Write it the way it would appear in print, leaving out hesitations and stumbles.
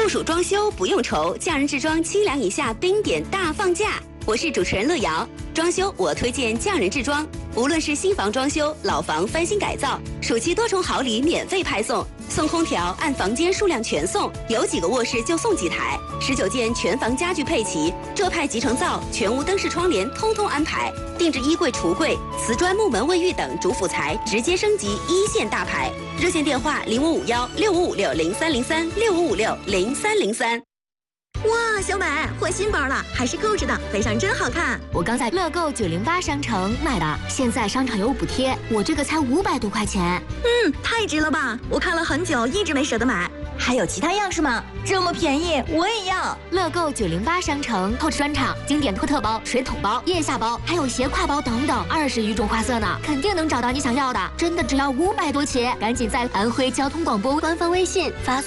酷暑装修不用愁，匠人制装7两以下冰点大放价。我是主持人乐瑶，装修我推荐匠人制装，无论是新房装修、老房翻新改造，暑期多重好礼免费派送，送空调按房间数量全送，有几个卧室就送几台，19件全房家具配齐，浙派集成灶、全屋灯饰窗帘通通安排，定制衣柜、橱柜、瓷砖、木门、卫浴等主辅材直接升级1线大牌。热线电话05516556030365560303。 哇，小美换新包了，还是购置的，背上真好看。 我刚在乐购908商城买的，现在商场有补贴，我这个才500多块钱。 太值了吧！我看了很久，一直没舍得买。 还有其他样式吗？这么便宜，我也要。 乐购908商城透支专场、经典托特包、水桶包、腋下包，还有斜挎包等等，20余种花色呢，肯定能找到你想要的。真的只要500多起，赶紧在安徽交通广播官方微信发